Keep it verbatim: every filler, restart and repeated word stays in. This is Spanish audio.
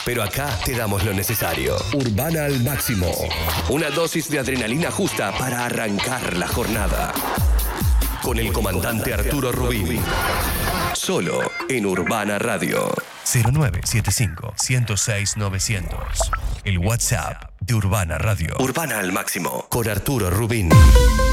pero acá te damos lo necesario. Urbana al máximo. Una dosis de adrenalina justa para arrancar la jornada. Con el comandante Arturo Rubín. Solo en Urbana Radio. cero nueve siete cinco, uno cero seis, novecientos. El WhatsApp de Urbana Radio. Urbana al máximo. Con Arturo Rubín.